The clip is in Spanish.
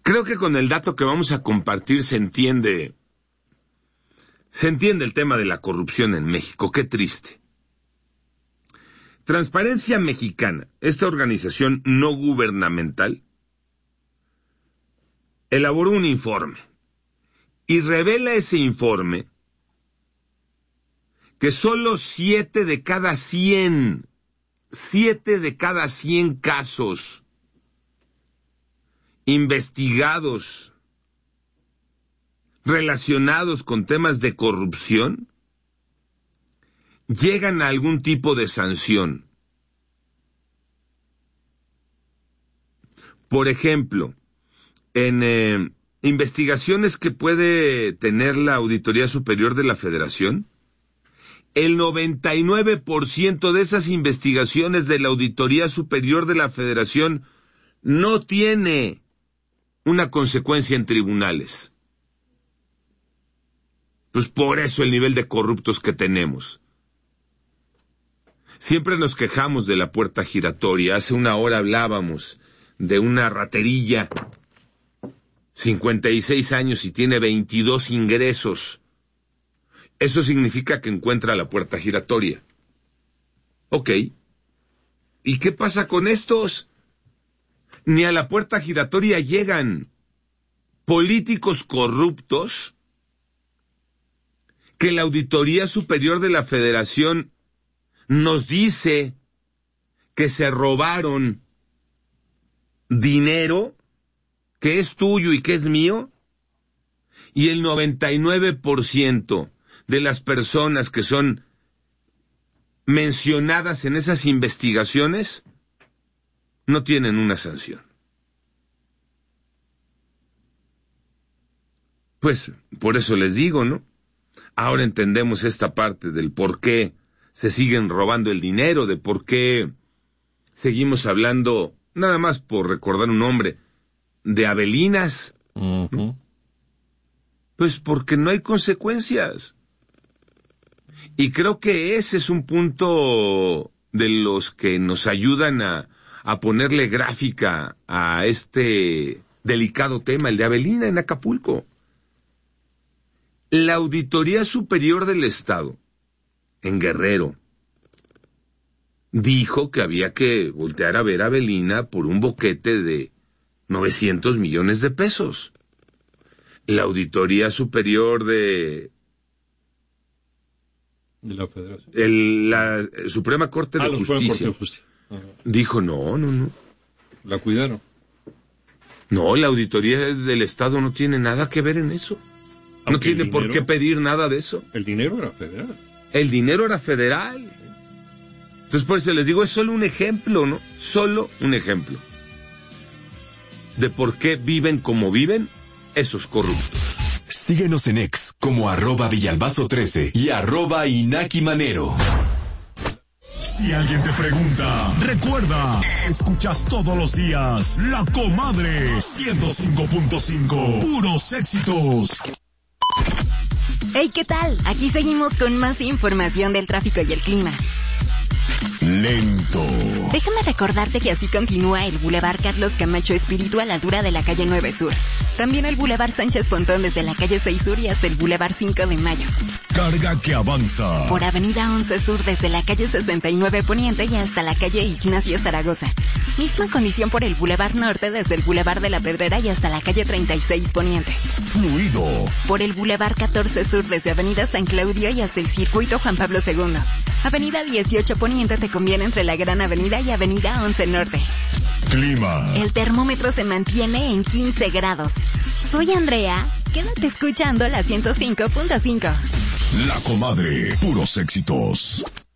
Creo que con el dato que vamos a compartir se entiende el tema de la corrupción en México. Qué triste. Transparencia Mexicana, esta organización no gubernamental, elaboró un informe y revela ese informe que solo 7 de cada 100 casos investigados relacionados con temas de corrupción llegan a algún tipo de sanción. Por ejemplo, en investigaciones que puede tener la Auditoría Superior de la Federación, el 99% de esas investigaciones de la Auditoría Superior de la Federación no tiene una consecuencia en tribunales. Pues por eso el nivel de corruptos que tenemos. Siempre nos quejamos de la puerta giratoria. Hace una hora hablábamos de una raterilla, 56 años y tiene 22 ingresos. Eso significa que encuentra la puerta giratoria. Ok. ¿Y qué pasa con estos? Ni a la puerta giratoria llegan. Políticos corruptos que la Auditoría Superior de la Federación nos dice que se robaron dinero que es tuyo y que es mío, y el 99% de las personas que son mencionadas en esas investigaciones no tienen una sanción. Pues por eso les digo, ¿no? Ahora entendemos esta parte del por qué se siguen robando el dinero, de por qué seguimos hablando, nada más por recordar un nombre, de Avelinas. Uh-huh. Pues porque no hay consecuencias. Y creo que ese es un punto de los que nos ayudan a ponerle gráfica a este delicado tema, el de Avelina en Acapulco. La Auditoría Superior del Estado, en Guerrero, dijo que había que voltear a ver a Avelina por un boquete de 900 millones de pesos. La Auditoría Superior de la Federación. La Suprema Corte de Justicia dijo no. La cuidaron. No, la Auditoría del Estado no tiene nada que ver en eso. No tiene por qué pedir nada de eso. El dinero era federal. El dinero era federal. Entonces por eso les digo, es solo un ejemplo, ¿no? Solo un ejemplo de por qué viven como viven esos corruptos. Síguenos en X como @Villalbazo13 y @Inaki Manero. Si alguien te pregunta, recuerda, escuchas todos los días La Comadre 105.5, puros éxitos. Hey, ¿qué tal? Aquí seguimos con más información del tráfico y el clima. Lento. Déjame recordarte que así continúa el Boulevard Carlos Camacho Espíritu a la altura de la calle 9 Sur. También el Boulevard Sánchez Pontón desde la calle 6 Sur y hasta el Boulevard 5 de Mayo. Carga que avanza. Por Avenida 11 Sur desde la calle 69 Poniente y hasta la calle Ignacio Zaragoza. Misma condición por el Boulevard Norte desde el Boulevard de la Pedrera y hasta la calle 36 Poniente. Fluido. Por el Boulevard 14 Sur desde Avenida San Claudio y hasta el Circuito Juan Pablo II. Avenida 18 Poniente te conviene entre la Gran Avenida y Avenida 11 Norte. Clima. El termómetro se mantiene en 15 grados. Soy Andrea. Quédate escuchando la 105.5. La Comadre, puros éxitos.